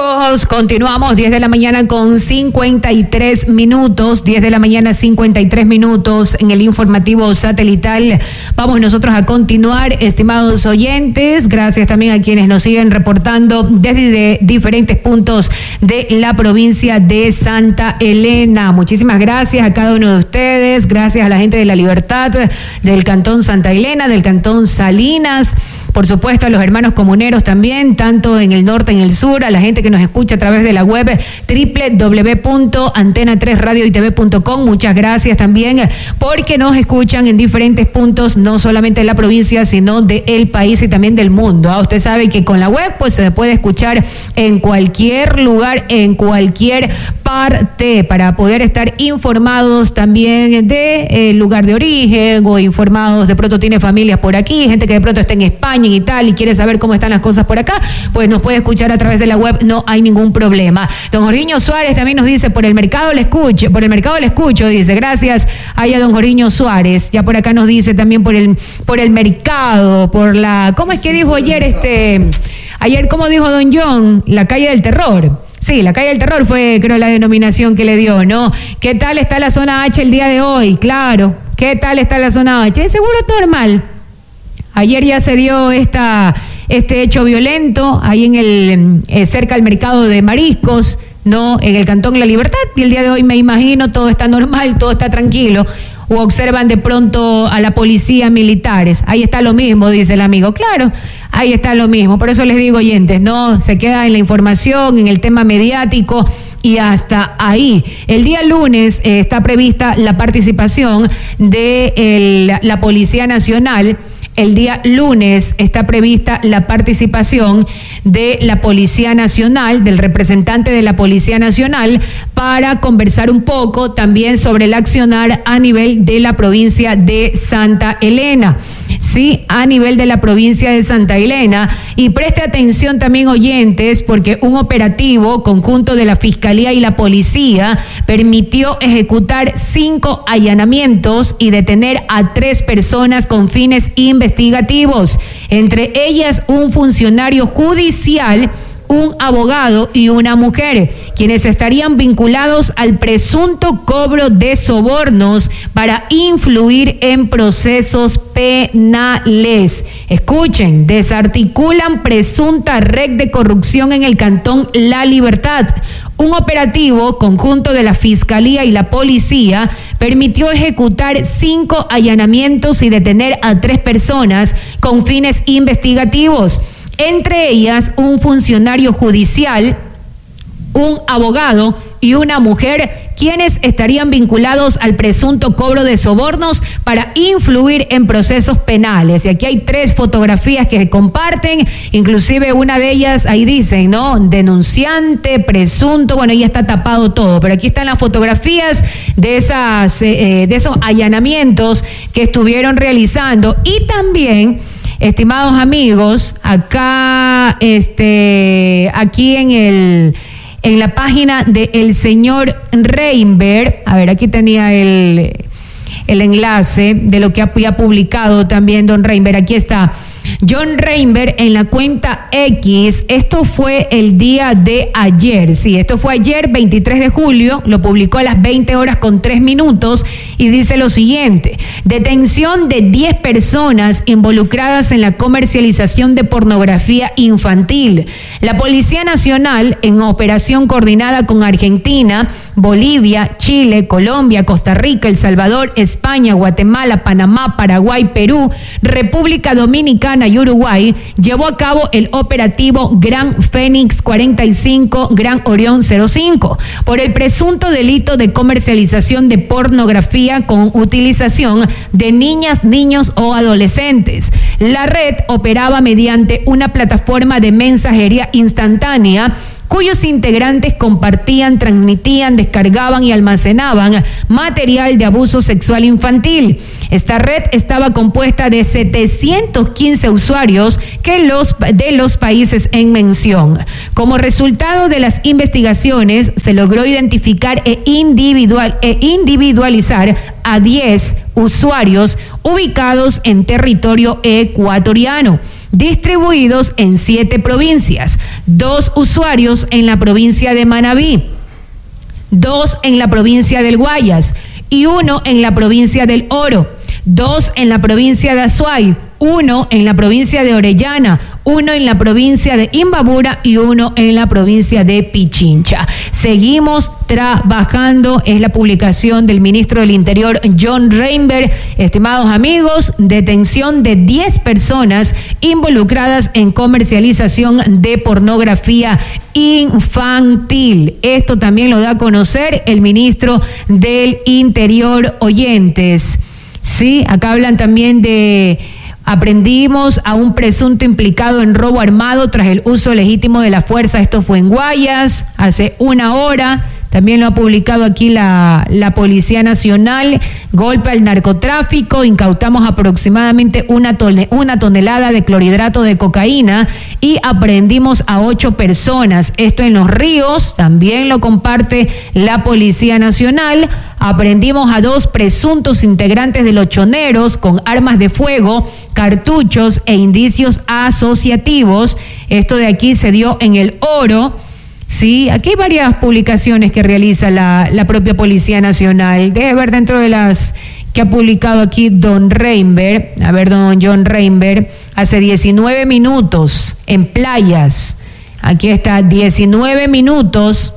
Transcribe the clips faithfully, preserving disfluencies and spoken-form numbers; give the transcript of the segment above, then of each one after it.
amigos, continuamos diez de la mañana con cincuenta y tres minutos, diez de la mañana cincuenta y tres minutos en el informativo satelital. Vamos nosotros a continuar, estimados oyentes, gracias también a quienes nos siguen reportando desde diferentes puntos de la provincia de Santa Elena. Muchísimas gracias a cada uno de ustedes, gracias a la gente de La Libertad, del Cantón Santa Elena, del Cantón Salinas, por supuesto a los hermanos comuneros también, tanto en el norte, en el sur, a la gente que nos escucha a través de la web doble u doble u doble u punto antena tres radio y t v punto com. Muchas gracias también porque nos escuchan en diferentes puntos, no solamente de la provincia, sino del país y también del mundo. ¿Ah? Usted sabe que con la web pues se puede escuchar en cualquier lugar, en cualquier parte, para poder estar informados también de eh, lugar de origen o informados, de pronto tiene familias por aquí, gente que de pronto está en España, en Italia y quiere saber cómo están las cosas por acá, pues nos puede escuchar a través de la web, no hay ningún problema. Don Jorginho Suárez también nos dice, por el mercado le escucho, por el mercado le escucho, dice, gracias ahí a don Jorginho Suárez. Ya por acá nos dice también por el, por el mercado, por la, ¿cómo es que dijo ayer este, ayer cómo dijo don John? La calle del terror. Sí, la calle del terror fue, creo, la denominación que le dio, ¿no? ¿Qué tal está la zona H el día de hoy? Claro, ¿qué tal está la zona H? Seguro normal. Ayer ya se dio esta, este hecho violento ahí en el eh, cerca al mercado de mariscos, ¿no? En el Cantón La Libertad, y el día de hoy me imagino todo está normal, todo está tranquilo. O observan de pronto a la policía militares. Ahí está lo mismo, dice el amigo. Claro, ahí está lo mismo. Por eso les digo, oyentes, no se queda en la información, en el tema mediático y hasta ahí. El día lunes eh, está prevista la participación de el, la Policía Nacional. El día lunes está prevista la participación de la Policía Nacional, del representante de la Policía Nacional, para conversar un poco también sobre el accionar a nivel de la provincia de Santa Elena. Sí, a nivel de la provincia de Santa Elena. Y preste atención también, oyentes, porque un operativo conjunto de la Fiscalía y la Policía permitió ejecutar cinco allanamientos y detener a tres personas con fines investigativos. investigativos, entre ellas un funcionario judicial, un abogado y una mujer, quienes estarían vinculados al presunto cobro de sobornos para influir en procesos penales. Escuchen, desarticulan presunta red de corrupción en el Cantón La Libertad. Un operativo conjunto de la Fiscalía y la Policía permitió ejecutar cinco allanamientos y detener a tres personas con fines investigativos, entre ellas un funcionario judicial, un abogado y una mujer, quienes estarían vinculados al presunto cobro de sobornos para influir en procesos penales. Y aquí hay tres fotografías que se comparten, inclusive una de ellas, ahí dicen, ¿no? Denunciante, presunto, bueno, ya está tapado todo, pero aquí están las fotografías de, esas, eh, de esos allanamientos que estuvieron realizando. Y también, estimados amigos, acá, este, aquí en el... en la página del señor Reinberg, a ver, aquí tenía el, el enlace de lo que había publicado también don Reinberg, aquí está. John Reinberg en la cuenta X, esto fue el día de ayer, sí, esto fue ayer veintitrés de julio, lo publicó a las veinte horas con tres minutos y dice lo siguiente: detención de diez personas involucradas en la comercialización de pornografía infantil. La Policía Nacional, en operación coordinada con Argentina, Bolivia, Chile, Colombia, Costa Rica, El Salvador, España, Guatemala, Panamá, Paraguay, Perú, República Dominicana y Uruguay, llevó a cabo el operativo Gran Fénix cuarenta y cinco, Gran Orión cero cinco, por el presunto delito de comercialización de pornografía con utilización de niñas, niños o adolescentes. La red operaba mediante una plataforma de mensajería instantánea cuyos integrantes compartían, transmitían, descargaban y almacenaban material de abuso sexual infantil. Esta red estaba compuesta de setecientos quince usuarios que los, de los países en mención. Como resultado de las investigaciones, se logró identificar e, individual, e individualizar a diez usuarios ubicados en territorio ecuatoriano. distribuidos en siete provincias, dos usuarios en la provincia de Manabí, dos en la provincia del Guayas y uno en la provincia del Oro, dos en la provincia de Azuay, uno en la provincia de Orellana, uno en la provincia de Imbabura y uno en la provincia de Pichincha. Seguimos trabajando, es la publicación del ministro del Interior, John Reinberg. Estimados amigos, detención de diez personas involucradas en comercialización de pornografía infantil. Esto también lo da a conocer el ministro del Interior, oyentes. Sí, acá hablan también de... Aprendimos a un presunto implicado en robo armado tras el uso legítimo de la fuerza. Esto fue en Guayas hace una hora. También lo ha publicado aquí la, la Policía Nacional. Golpe al narcotráfico. Incautamos aproximadamente una, tone, una tonelada de clorhidrato de cocaína y aprendimos a ocho personas. Esto en Los Ríos. También lo comparte la Policía Nacional. Aprendimos a dos presuntos integrantes de los choneros con armas de fuego, cartuchos e indicios asociativos. Esto de aquí se dio en el Oro. Sí, aquí hay varias publicaciones que realiza la, la propia Policía Nacional. Debe ver dentro de las que ha publicado aquí don Reinberg, a ver, don John Reinberg, hace diecinueve minutos en Playas. Aquí está, diecinueve minutos.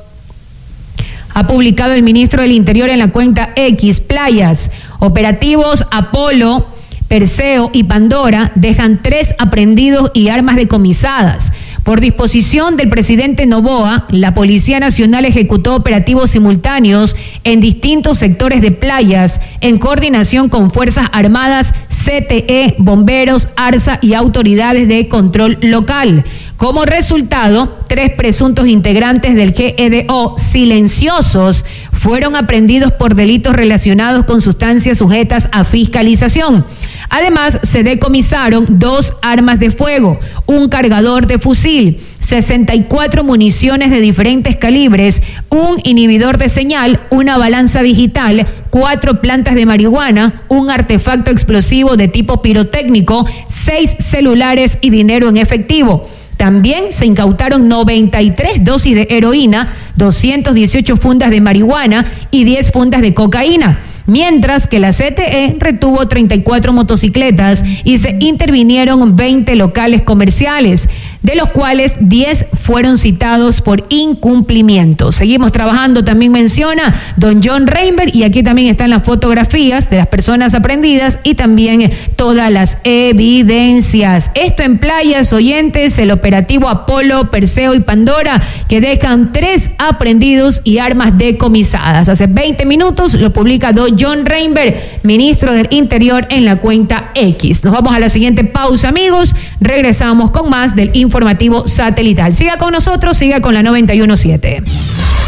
Ha publicado el ministro del Interior en la cuenta X, Playas, operativos Apolo, Perseo y Pandora dejan tres aprehendidos y armas decomisadas. Por disposición del presidente Noboa, la Policía Nacional ejecutó operativos simultáneos en distintos sectores de Playas, en coordinación con Fuerzas Armadas, C T E, bomberos, ARSA y autoridades de control local. Como resultado, tres presuntos integrantes del G E D O silenciosos fueron aprehendidos por delitos relacionados con sustancias sujetas a fiscalización. Además, se decomisaron dos armas de fuego, un cargador de fusil, sesenta y cuatro municiones de diferentes calibres, un inhibidor de señal, una balanza digital, cuatro plantas de marihuana, un artefacto explosivo de tipo pirotécnico, seis celulares y dinero en efectivo. También se incautaron noventa y tres dosis de heroína, doscientas dieciocho fundas de marihuana y diez fundas de cocaína. Mientras que la C T E retuvo treinta y cuatro motocicletas y se intervinieron veinte locales comerciales, de los cuales diez fueron citados por incumplimiento. Seguimos trabajando, también menciona don John Reinberg, y aquí también están las fotografías de las personas aprehendidas y también todas las evidencias. Esto en Playas, oyentes, el operativo Apolo, Perseo y Pandora, que dejan tres aprehendidos y armas decomisadas. Hace veinte minutos lo publica don John Reinberg, ministro del Interior, en la cuenta X. Nos vamos a la siguiente pausa, amigos. Regresamos con más del informativo satelital. Siga con nosotros, siga con la noventa y uno punto siete.